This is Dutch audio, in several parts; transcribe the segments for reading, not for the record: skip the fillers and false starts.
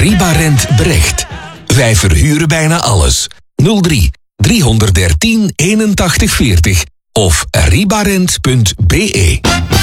Ribarent Brecht. Wij verhuren bijna alles. 03 313 81 40 of ribarent.be.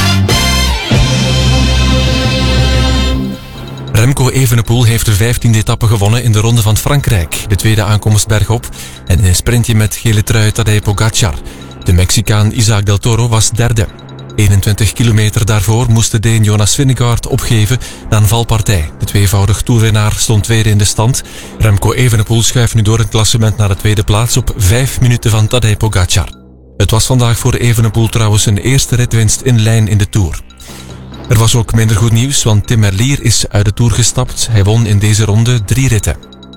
Remco Evenepoel heeft de 15e etappe gewonnen in de Ronde van Frankrijk. De tweede aankomst bergop en in een sprintje met gele trui Tadej Pogacar. De Mexicaan Isaac del Toro was derde. 21 kilometer daarvoor moest de Deen Jonas Vingegaard opgeven na een valpartij. De tweevoudig toerwinnaar stond tweede in de stand. Remco Evenepoel schuift nu door het klassement naar de tweede plaats op 5 minuten van Tadej Pogacar. Het was vandaag voor Evenepoel trouwens een eerste ritwinst in lijn in de Tour. Er was ook minder goed nieuws, want Tim Merlier is uit de Tour gestapt. Hij won in deze ronde 3 ritten.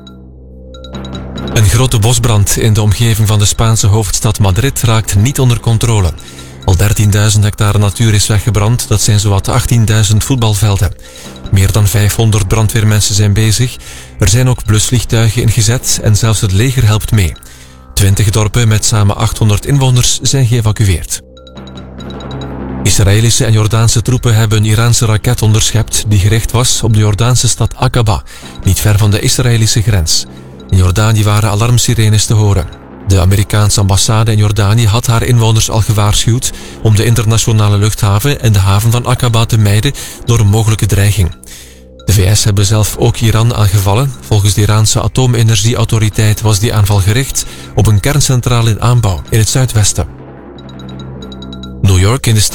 Een grote bosbrand in de omgeving van de Spaanse hoofdstad Madrid raakt niet onder controle. Al 13.000 hectare natuur is weggebrand, dat zijn zowat 18.000 voetbalvelden. Meer dan 500 brandweermensen zijn bezig. Er zijn ook blusvliegtuigen ingezet en zelfs het leger helpt mee. 20 dorpen met samen 800 inwoners zijn geëvacueerd. Israëlische en Jordaanse troepen hebben een Iraanse raket onderschept die gericht was op de Jordaanse stad Aqaba, niet ver van de Israëlische grens. In Jordanië waren alarmsirenes te horen. De Amerikaanse ambassade in Jordanië had haar inwoners al gewaarschuwd om de internationale luchthaven en de haven van Aqaba te mijden door een mogelijke dreiging. De VS hebben zelf ook Iran aangevallen. Volgens de Iraanse atoomenergieautoriteit was die aanval gericht op een kerncentrale in aanbouw in het zuidwesten. New York in de